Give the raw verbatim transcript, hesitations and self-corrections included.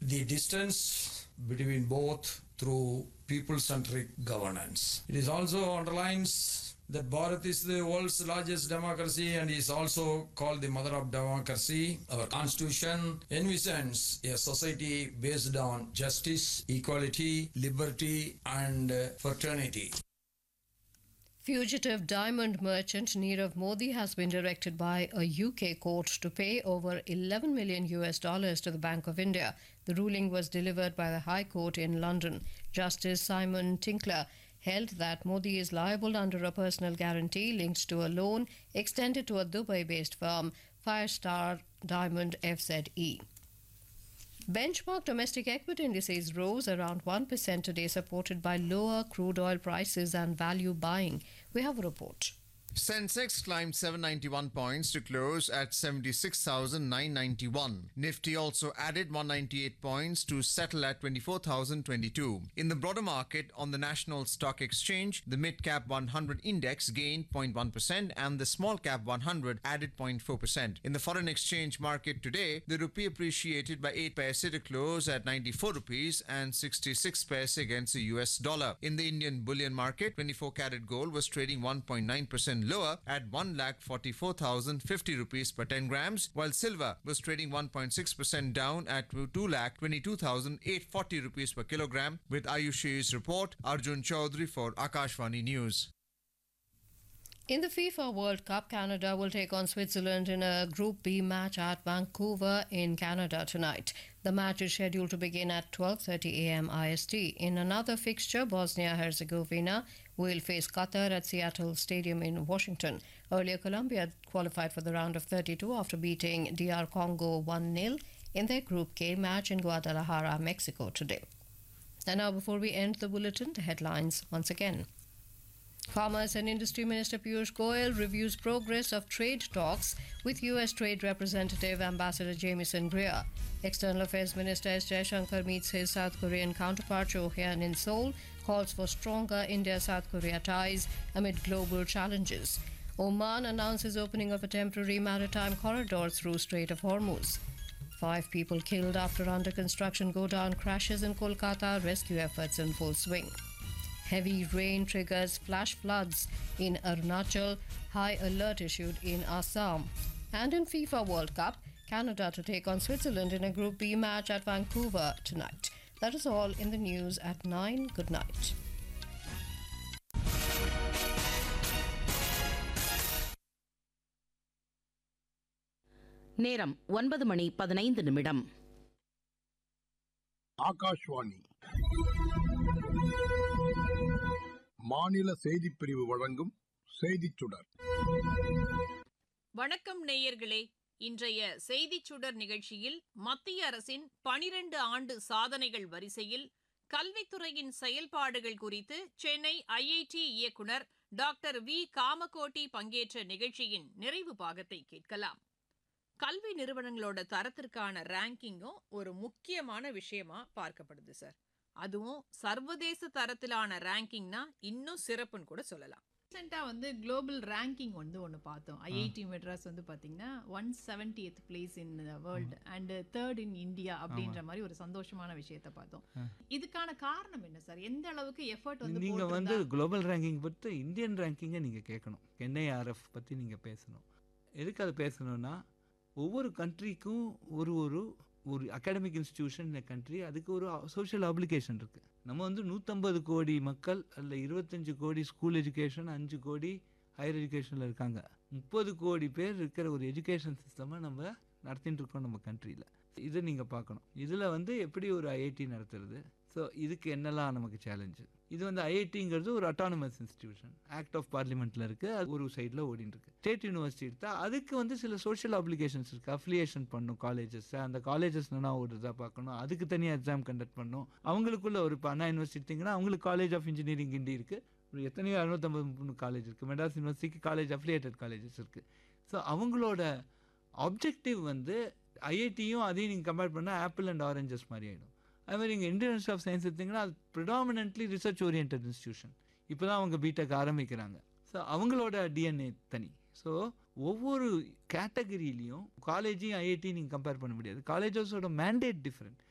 the distance between both through people-centric governance. It is also underlines that Bharat is the world's largest democracy and is also called the mother of democracy. Our constitution envisions a society based on justice, equality, liberty, and uh, fraternity. Fugitive diamond merchant Nirav Modi has been directed by a U K court to pay over eleven million U S dollars to the Bank of India. The ruling was delivered by the High Court in London. Justice Simon Tinkler held that Modi is liable under a personal guarantee linked to a loan extended to a Dubai-based firm, Firestar Diamond F Z E. Benchmark domestic equity indices rose around one percent today, supported by lower crude oil prices and value buying. We have a report. Sensex climbed seven hundred ninety-one points to close at seventy-six thousand nine hundred ninety-one. Nifty also added one hundred ninety-eight points to settle at twenty-four thousand twenty-two. In the broader market, on the National Stock Exchange, the mid-cap one hundred index gained zero point one percent and the small-cap one hundred added zero point four percent. In the foreign exchange market today, the rupee appreciated by eight paise to close at ninety-four rupees and sixty-six paise against the U S dollar. In the Indian bullion market, twenty-four carat gold was trading one point nine percent lower at one lakh forty-four thousand fifty rupees per ten grams, while silver was trading one point six percent down at two lakh twenty-two thousand eight hundred forty rupees per kilogram. With Ayushi's report, Arjun Chaudhary for Akashvani News. In the FIFA World Cup, Canada will take on Switzerland in a Group B match at Vancouver in Canada tonight. The match is scheduled to begin at twelve thirty a.m. I S T. In another fixture, Bosnia-Herzegovina will face Qatar at Seattle Stadium in Washington. Earlier, Colombia qualified for the round of thirty-two after beating D R Congo one nil in their Group K match in Guadalajara, Mexico today. And now, before we end the bulletin, the headlines once again. Commerce and Industry Minister Piyush Goyal reviews progress of trade talks with U S Trade Representative Ambassador Jamieson Greer. External Affairs Minister S. Jaishankar meets his South Korean counterpart Cho Hyun in Seoul, calls for stronger India-South Korea ties amid global challenges. Oman announces opening of a temporary maritime corridor through Strait of Hormuz. Five people killed after under-construction go-down crashes in Kolkata, rescue efforts in full swing. Heavy rain triggers flash floods in Arunachal, high alert issued in Assam. And in FIFA World Cup, Canada to take on Switzerland in a Group B match at Vancouver tonight. That is all in the news at nine. Good night. நேரம் ஒன்பது மணி பதினைந்து நிமிடம். ஆகாஷ்வாணி மாநில செய்திப் பிரிவு வழங்கும் செய்திச் சுடர். வணக்கம் நேயர்களே. இன்றைய செய்திச் சுடர் நிகழ்ச்சியில் மத்திய அரசின் பனிரெண்டு ஆண்டு சாதனைகள் வரிசையில் கல்வித்துறையின் செயல்பாடுகள் குறித்து சென்னை ஐ ஐ டி இயக்குனர் டாக்டர் வி காமகோட்டி பங்கேற்ற நிகழ்ச்சியின் நிறைவு பாகத்தை கேட்கலாம். கல்வி நிறுவனங்களோட தரத்திற்கான ரேங்கிங்கும் ஒரு முக்கியமான விஷயமா பார்க்கப்படுது சார். அதுவும் சர்வதேச தரத்திலான ரேங்கிங்னா இன்னும் சிறப்புன்னு கூட சொல்லலாம். ரீசெண்டாக வந்து குளோபல் ரேங்கிங் வந்து ஒன்று பார்த்தோம். ஐ ஐ டி மெட்ராஸ் வந்து பார்த்தீங்கன்னா one seventieth place in world and third in India அப்படின்ற மாதிரி ஒரு சந்தோஷமான விஷயத்த பார்த்தோம். இதுக்கான காரணம் என்ன சார்? எந்த அளவுக்கு எஃபர்ட் வந்து நீங்க வந்து குளோபல் ரேங்கிங் பற்றி இந்தியன் ரேங்கிங்கை நீங்க கேட்கணும். என் ஐ ஆர் எஃப் பற்றி நீங்க பேசணும். எதுக்கு அதை பேசணும்னா, ஒவ்வொரு கண்ட்ரிக்கும் ஒரு ஒரு ஒரு அகாடமிக் இன்ஸ்டிடியூஷன் இந்த கண்ட்ரி, அதுக்கு ஒரு சோஷியல் ஆப்ளிகேஷன் இருக்குது. நம்ம வந்து நூற்றம்பது கோடி மக்கள், அதில் இருபத்தஞ்சு கோடி ஸ்கூல் எஜுகேஷன், அஞ்சு கோடி ஹையர் எஜுகேஷனில் இருக்காங்க. முப்பது கோடி பேர் இருக்கிற ஒரு எஜுகேஷன் சிஸ்டமை நம்ம நடத்திட்டு இருக்கோம் நம்ம கண்ட்ரியில். இதை நீங்கள் பார்க்கணும். இதில் வந்து எப்படி ஒரு ஐஐடி நடத்துறது, ஸோ இதுக்கு என்னெல்லாம் நமக்கு சேலஞ்சு. இது வந்து ஐஐடிங்கிறது ஒரு அட்டானமஸ் இன்ஸ்டிடியூஷன், ஆக்ட் ஆஃப் பார்லிமெண்ட்டில் இருக்குது, அது ஒரு சைடில் ஓடின்னு இருக்கு. ஸ்டேட் யூனிவர்சிட்டி எடுத்தால் அதுக்கு வந்து சில சோஷியல் ஆப்ளிகேஷன்ஸ் இருக்குது. அஃபிலியேஷன் பண்ணணும் காலேஜஸ், அந்த காலேஜஸ் என்னன்னா ஓடுறதா பார்க்கணும், அதுக்கு தனியாக எக்ஸாம் கண்டக்ட் பண்ணணும். அவங்களுக்குள்ள ஒரு இப்போ அண்ணா யூனிவர்சிட்டி எடுத்திங்கன்னா அவங்களுக்கு காலேஜ் ஆஃப் இன்ஜினியரிங் கிண்டி இருக்குது. ஒரு எத்தனையோ அறுநூத்தம்பது மூணு காலேஜ் இருக்குது. மெட்ராஸ் யூனிவர்சிட்டிக்கு காலேஜ் அஃபிலியேட்டட் காலேஜஸ் இருக்குது. ஸோ அவங்களோட ஆப்ஜெக்டிவ் வந்து ஐஐடியும் அதையும் நீங்கள் கம்பேர் பண்ணால் ஆப்பிள் அண்ட் ஆரஞ்சஸ் மாதிரி ஆகிடும். அது மாதிரி இங்கே இந்தியன் இன்ஸ்டியூட் ஆஃப் சயின்ஸ் எடுத்திங்கன்னா அது ப்ரிடாமினன்ட்லி ரிசர்ச் ஓரியன்ட் இன்ஸ்டியூஷன். இப்போ தான் அவங்க பிடெக் ஆரம்பிக்கிறாங்க. ஸோ அவங்களோட டிஎன்ஏ தனி. ஸோ ஒவ்வொரு கேட்டகரியிலையும் காலேஜையும் ஐஐடி நீங்கள் கம்பேர் பண்ண முடியாது. காலேஜஸோட மேண்டேட் டிஃப்ரெண்ட்.